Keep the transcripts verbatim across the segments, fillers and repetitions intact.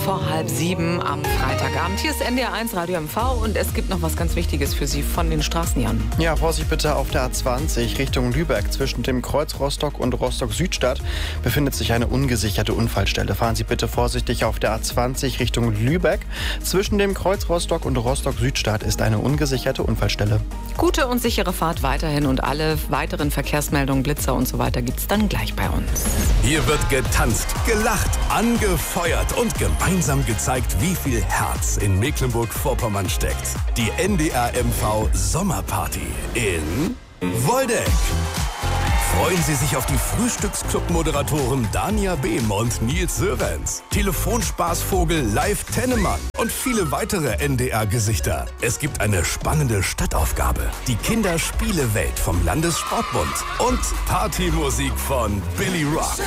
vor halb sieben am Freitagabend. Hier ist N D R eins Radio M V und es gibt noch was ganz Wichtiges für Sie von den Straßen, Jan. Ja, Vorsicht bitte auf der A zwanzig Richtung Lübeck. Zwischen dem Kreuz Rostock und Rostock-Südstadt befindet sich eine ungesicherte Unfallstelle. Fahren Sie bitte vorsichtig auf der A zwanzig Richtung Lübeck. Zwischen dem Kreuz Rostock und Rostock-Südstadt ist eine ungesicherte Unfallstelle. Gute und sichere Fahrt weiterhin und alle weiteren Verkehrsmeldungen, Blitzer und so weiter gibt es dann gleich bei uns. Hier wird getanzt, gelacht, angefeuert und gemeinsam gezeigt, wie viel Herz in Mecklenburg-Vorpommern steckt. Die N D R M V Sommerparty in Woldeck. Freuen Sie sich auf die Frühstücksclub-Moderatoren Dania Behm und Nils Sörens, Telefonspaßvogel Live Tennemann und viele weitere N D R-Gesichter. Es gibt eine spannende Stadtaufgabe, die Kinderspielewelt vom Landessportbund und Partymusik von Billy Rock.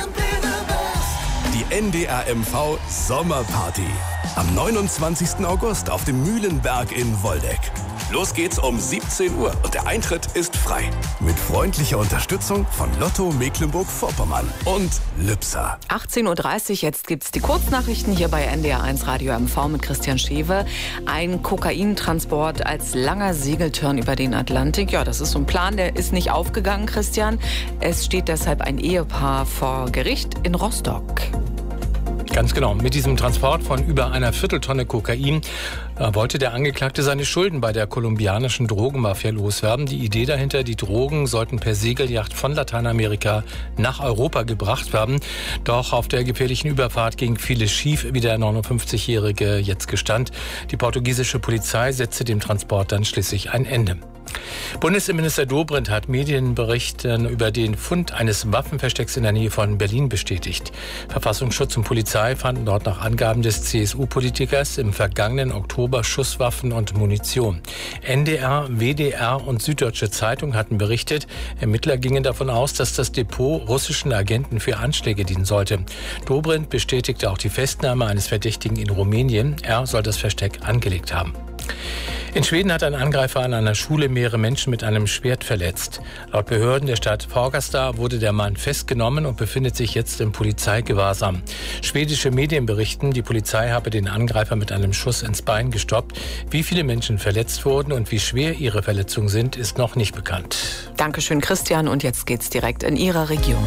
Die N D R M V Sommerparty am neunundzwanzigsten August auf dem Mühlenberg in Woldeck. Los geht's um siebzehn Uhr und der Eintritt ist frei. Mit freundlicher Unterstützung von Lotto Mecklenburg-Vorpommern und Lübser. achtzehn Uhr dreißig, jetzt gibt's die Kurznachrichten hier bei N D R eins Radio M V mit Christian Schewe. Ein Kokaintransport als langer Segeltörn über den Atlantik. Ja, das ist so ein Plan, der ist nicht aufgegangen, Christian. Es steht deshalb ein Ehepaar vor Gericht in Rostock. Ganz genau. Mit diesem Transport von über einer Vierteltonne Kokain äh, wollte der Angeklagte seine Schulden bei der kolumbianischen Drogenmafia loswerden. Die Idee dahinter, die Drogen sollten per Segelyacht von Lateinamerika nach Europa gebracht werden. Doch auf der gefährlichen Überfahrt ging vieles schief, wie der neunundfünfzigjährige jetzt gestand. Die portugiesische Polizei setzte dem Transport dann schließlich ein Ende. Bundesinnenminister Dobrindt hat Medienberichten über den Fund eines Waffenverstecks in der Nähe von Berlin bestätigt. Verfassungsschutz und Polizei fanden dort nach Angaben des C S U-Politikers im vergangenen Oktober Schusswaffen und Munition. N D R, W D R und Süddeutsche Zeitung hatten berichtet, Ermittler gingen davon aus, dass das Depot russischen Agenten für Anschläge dienen sollte. Dobrindt bestätigte auch die Festnahme eines Verdächtigen in Rumänien. Er soll das Versteck angelegt haben. In Schweden hat ein Angreifer an einer Schule mehrere Menschen mit einem Schwert verletzt. Laut Behörden der Stadt Fagersta wurde der Mann festgenommen und befindet sich jetzt im Polizeigewahrsam. Schwedische Medien berichten, die Polizei habe den Angreifer mit einem Schuss ins Bein gestoppt. Wie viele Menschen verletzt wurden und wie schwer ihre Verletzungen sind, ist noch nicht bekannt. Dankeschön, Christian. Und jetzt geht's direkt in Ihrer Region.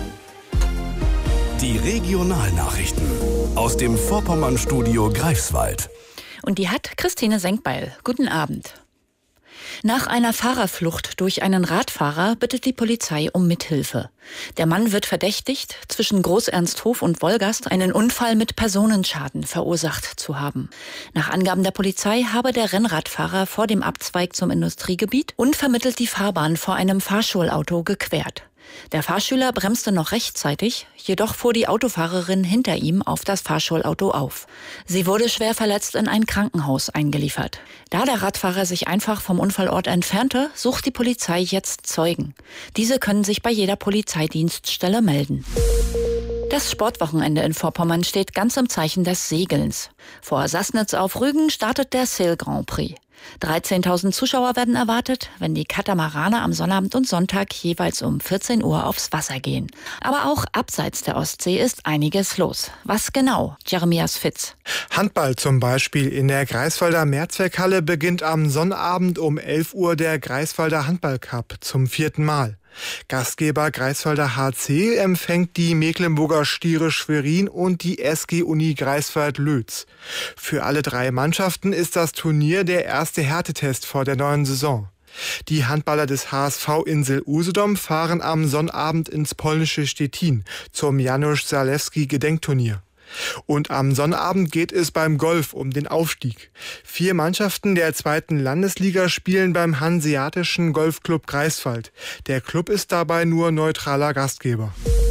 Die Regionalnachrichten aus dem Vorpommern-Studio Greifswald. Und die hat Christine Senkbeil. Guten Abend. Nach einer Fahrerflucht durch einen Radfahrer bittet die Polizei um Mithilfe. Der Mann wird verdächtigt, zwischen Großernsthof und Wolgast einen Unfall mit Personenschaden verursacht zu haben. Nach Angaben der Polizei habe der Rennradfahrer vor dem Abzweig zum Industriegebiet unvermittelt die Fahrbahn vor einem Fahrschulauto gequert. Der Fahrschüler bremste noch rechtzeitig, jedoch fuhr die Autofahrerin hinter ihm auf das Fahrschulauto auf. Sie wurde schwer verletzt in ein Krankenhaus eingeliefert. Da der Radfahrer sich einfach vom Unfallort entfernte, sucht die Polizei jetzt Zeugen. Diese können sich bei jeder Polizeidienststelle melden. Das Sportwochenende in Vorpommern steht ganz im Zeichen des Segelns. Vor Sassnitz auf Rügen startet der Sail Grand Prix. dreizehntausend Zuschauer werden erwartet, wenn die Katamarane am Sonnabend und Sonntag jeweils um vierzehn Uhr aufs Wasser gehen. Aber auch abseits der Ostsee ist einiges los. Was genau? Jeremias Fitz. Handball zum Beispiel. In der Greifswalder Mehrzweckhalle beginnt am Sonnabend um elf Uhr der Greifswalder Handballcup zum vierten Mal. Gastgeber Greifswalder H C empfängt die Mecklenburger Stiere Schwerin und die S G Uni Greifswald-Lötz. Für alle drei Mannschaften ist das Turnier der erste Härtetest vor der neuen Saison. Die Handballer des H S V Insel Usedom fahren am Sonnabend ins polnische Stettin zum Janusz Zalewski-Gedenkturnier. Und am Sonnabend geht es beim Golf um den Aufstieg. Vier Mannschaften der zweiten Landesliga spielen beim Hanseatischen Golfclub Greifswald. Der Club ist dabei nur neutraler Gastgeber.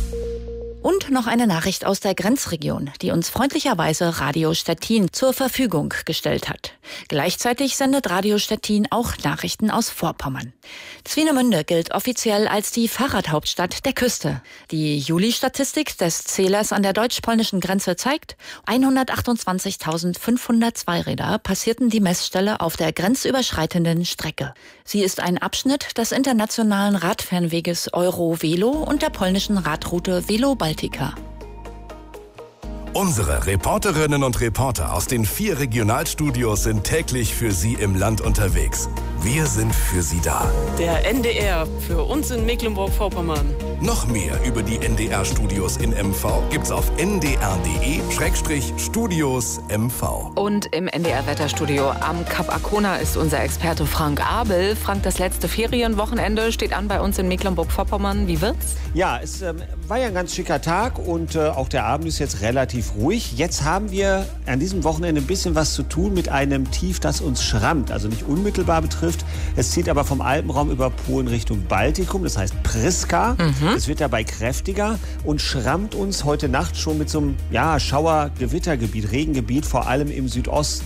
Und noch eine Nachricht aus der Grenzregion, die uns freundlicherweise Radio Stettin zur Verfügung gestellt hat. Gleichzeitig sendet Radio Stettin auch Nachrichten aus Vorpommern. Swinemünde gilt offiziell als die Fahrradhauptstadt der Küste. Die Juli-Statistik des Zählers an der deutsch-polnischen Grenze zeigt, hundertachtundzwanzigtausendfünfhundert Zweiräder passierten die Messstelle auf der grenzüberschreitenden Strecke. Sie ist ein Abschnitt des internationalen Radfernweges Eurovelo und der polnischen Radroute Velo Baltica. Unsere Reporterinnen und Reporter aus den vier Regionalstudios sind täglich für Sie im Land unterwegs. Wir sind für Sie da. Der N D R für uns in Mecklenburg-Vorpommern. Noch mehr über die N D R-Studios in M V gibt's auf n d r punkt d e Schrägstrich Studios M V. Und im N D R-Wetterstudio am Kap Arkona ist unser Experte Frank Abel. Frank, das letzte Ferienwochenende steht an bei uns in Mecklenburg-Vorpommern. Wie wird's? Ja, es ähm, war ja ein ganz schicker Tag und äh, auch der Abend ist jetzt relativ ruhig. Jetzt haben wir an diesem Wochenende ein bisschen was zu tun mit einem Tief, das uns schrammt. Also nicht unmittelbar betrifft. Es zieht aber vom Alpenraum über Polen Richtung Baltikum, das heißt Priska. Mhm. Es wird dabei kräftiger und schrammt uns heute Nacht schon mit so einem ja, Schauer-Gewittergebiet, Regengebiet, vor allem im Südosten.